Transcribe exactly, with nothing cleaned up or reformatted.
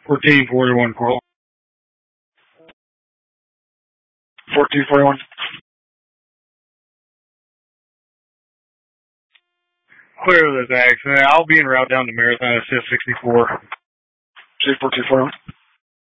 fourteen forty-one, Coral. fourteen forty-one. Clear to this accident. I'll be en route down to Marathon at six sixty-four. J fourteen forty-one.